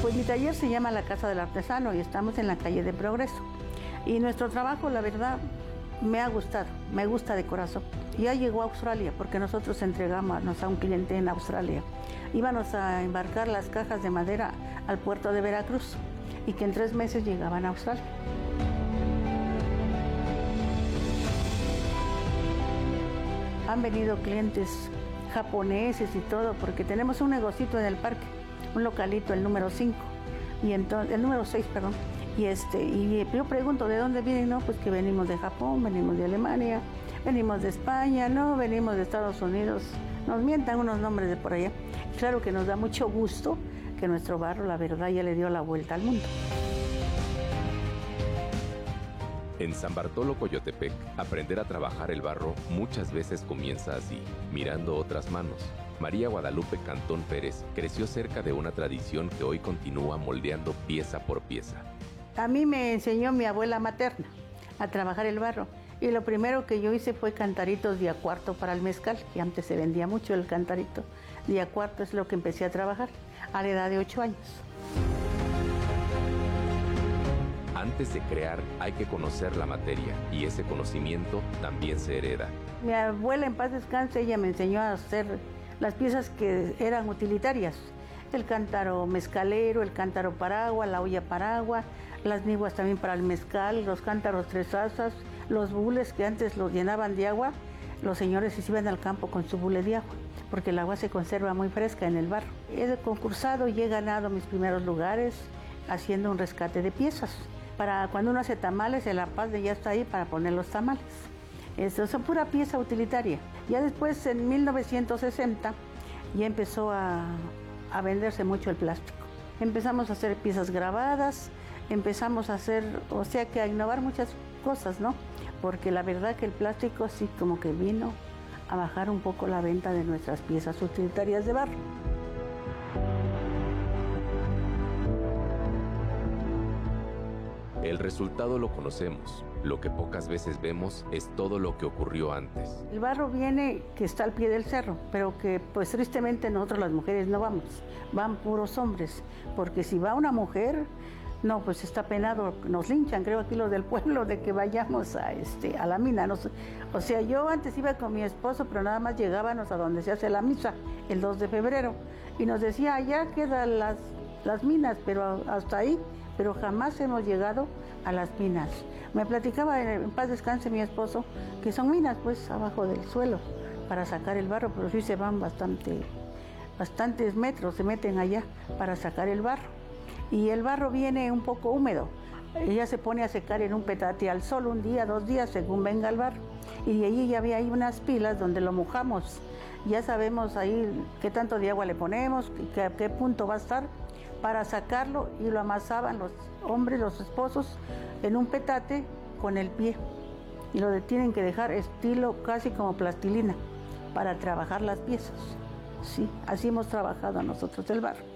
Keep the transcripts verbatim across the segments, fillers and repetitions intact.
Pues mi taller se llama La Casa del Artesano y estamos en la calle de Progreso. Y nuestro trabajo, la verdad, me ha gustado, me gusta de corazón. Ya llegó a Australia porque nosotros entregamos a un cliente en Australia. Íbamos a embarcar las cajas de madera al puerto de Veracruz y que en tres meses llegaban a Australia. Han venido clientes japoneses y todo porque tenemos un negocito en el parque, un localito, el número cinco, y entonces, el número seis, perdón. Y, este, y yo pregunto, ¿de dónde vienen? No, pues que venimos de Japón, venimos de Alemania, venimos de España, no, venimos de Estados Unidos. Nos mientan unos nombres de por allá. Claro que nos da mucho gusto que nuestro barro, la verdad, ya le dio la vuelta al mundo. En San Bartolo, Coyotepec, aprender a trabajar el barro muchas veces comienza así, mirando otras manos. María Guadalupe Cantón Pérez creció cerca de una tradición que hoy continúa moldeando pieza por pieza. A mí me enseñó mi abuela materna a trabajar el barro. Y lo primero que yo hice fue cantaritos de a cuarto para el mezcal, que antes se vendía mucho el cantarito. De a cuarto es lo que empecé a trabajar a la edad de ocho años. Antes de crear hay que conocer la materia y ese conocimiento también se hereda. Mi abuela, en paz descanse, ella me enseñó a hacer las piezas que eran utilitarias. El cántaro mezcalero, el cántaro paragua, la olla paragua, las niguas también para el mezcal, los cántaros tres asas, los bules que antes los llenaban de agua. Los señores se iban al campo con su bule de agua, porque el agua se conserva muy fresca en el barro. He concursado y he ganado mis primeros lugares haciendo un rescate de piezas. Para cuando uno hace tamales, el apaz ya está ahí para poner los tamales. Eso es pura pieza utilitaria. Ya después, en mil novecientos sesenta, ya empezó a, a venderse mucho el plástico. Empezamos a hacer piezas grabadas, empezamos a hacer, o sea que a innovar muchas cosas, ¿no? Porque la verdad que el plástico sí como que vino a bajar un poco la venta de nuestras piezas utilitarias de barro. El resultado lo conocemos. Lo que pocas veces vemos es todo lo que ocurrió antes. El barro viene que está al pie del cerro, pero que pues tristemente nosotros las mujeres no vamos. Van puros hombres, porque si va una mujer, no, pues está penado, nos linchan, creo aquí los del pueblo, de que vayamos a, este, a la mina. Nos, o sea, yo antes iba con mi esposo, pero nada más llegábamos a donde se hace la misa, el dos de febrero, y nos decía, allá quedan las, las minas, pero hasta ahí, pero jamás hemos llegado a las minas. Me platicaba, en paz descanse mi esposo, que son minas, pues, abajo del suelo, para sacar el barro, pero sí se van bastante, bastantes metros, se meten allá para sacar el barro. Y el barro viene un poco húmedo. Ella se pone a secar en un petate al sol un día, dos días, según venga el barro. Y de allí ya había ahí unas pilas donde lo mojamos. Ya sabemos ahí qué tanto de agua le ponemos, qué, a qué punto va a estar para sacarlo, y lo amasaban los hombres, los esposos, en un petate con el pie. Y lo tienen que dejar estilo casi como plastilina para trabajar las piezas. Sí, así hemos trabajado nosotros el barro.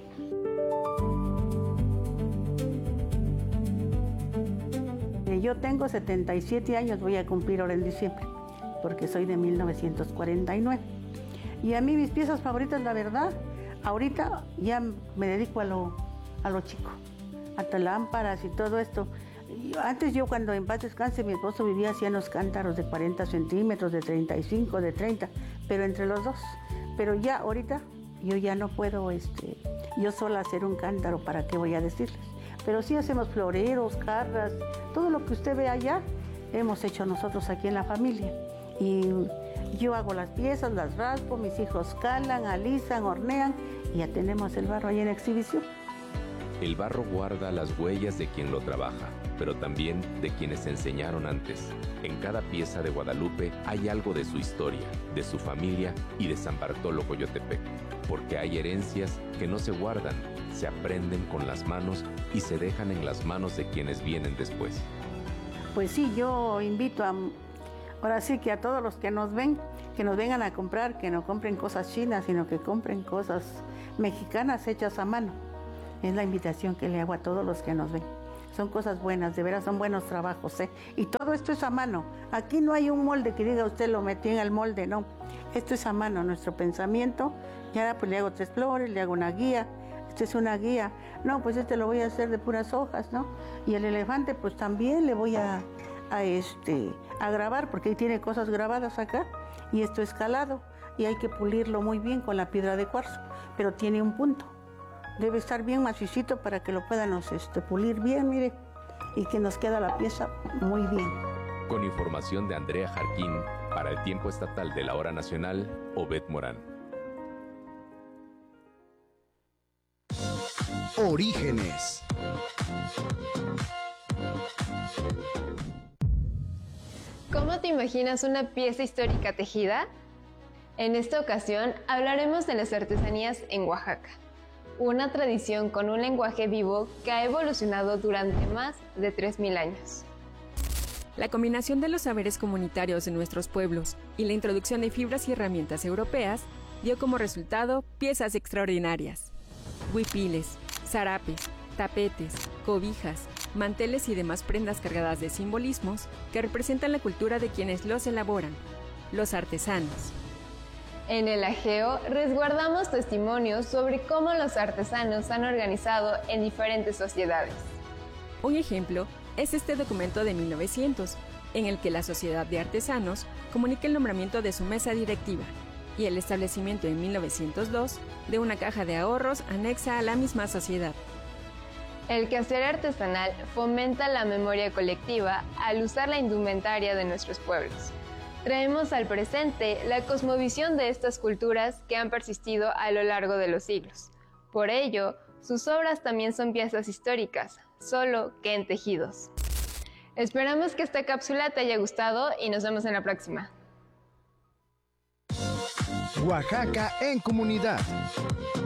Yo tengo setenta y siete años, voy a cumplir ahora en diciembre, porque soy de mil novecientos cuarenta y nueve. Y a mí mis piezas favoritas, la verdad, ahorita ya me dedico a lo, a lo chico, hasta lámparas y todo esto. Antes yo, cuando en paz descanse, mi esposo vivía haciendo los cántaros de cuarenta centímetros, de treinta y cinco, de treinta, pero entre los dos. Pero ya ahorita yo ya no puedo este, yo sola hacer un cántaro, ¿para qué voy a decirles? Pero sí hacemos floreros, jarras, todo lo que usted ve allá, hemos hecho nosotros aquí en la familia. Y yo hago las piezas, las raspo, mis hijos calan, alisan, hornean, y ya tenemos el barro ahí en exhibición. El barro guarda las huellas de quien lo trabaja, pero también de quienes enseñaron antes. En cada pieza de Guadalupe hay algo de su historia, de su familia y de San Bartolo, Coyotepec, porque hay herencias que no se guardan, se aprenden con las manos y se dejan en las manos de quienes vienen después. Pues sí, yo invito a, ahora sí que a todos los que nos ven, que nos vengan a comprar, que no compren cosas chinas, sino que compren cosas mexicanas hechas a mano. Es la invitación que le hago a todos los que nos ven. Son cosas buenas, de veras son buenos trabajos, ¿eh? Y todo esto es a mano. Aquí no hay un molde que diga usted lo metió en el molde, no. Esto es a mano, nuestro pensamiento. Y ahora pues le hago tres flores, le hago una guía. Esta es una guía. No, pues este lo voy a hacer de puras hojas, ¿no? Y el elefante, pues también le voy a, a, este, a grabar, porque ahí tiene cosas grabadas acá. Y esto es calado. Y hay que pulirlo muy bien con la piedra de cuarzo. Pero tiene un punto. Debe estar bien macicito para que lo puedan este, pulir bien, mire. Y que nos queda la pieza muy bien. Con información de Andrea Jarquín, para el Tiempo Estatal de la Hora Nacional, Obed Morán. Orígenes. ¿Cómo te imaginas una pieza histórica tejida? En esta ocasión hablaremos de las artesanías en Oaxaca, una tradición con un lenguaje vivo que ha evolucionado durante más de tres mil años. La combinación de los saberes comunitarios de nuestros pueblos y la introducción de fibras y herramientas europeas dio como resultado piezas extraordinarias. Huipiles, zarapes, tapetes, cobijas, manteles y demás prendas cargadas de simbolismos que representan la cultura de quienes los elaboran, los artesanos. En el Ageo resguardamos testimonios sobre cómo los artesanos han organizado en diferentes sociedades. Un ejemplo es este documento de mil novecientos, en el que la Sociedad de Artesanos comunica el nombramiento de su mesa directiva y el establecimiento en mil novecientos dos de una caja de ahorros anexa a la misma sociedad. El quehacer artesanal fomenta la memoria colectiva al usar la indumentaria de nuestros pueblos. Traemos al presente la cosmovisión de estas culturas que han persistido a lo largo de los siglos. Por ello, sus obras también son piezas históricas, solo que en tejidos. Esperamos que esta cápsula te haya gustado y nos vemos en la próxima. Oaxaca en comunidad.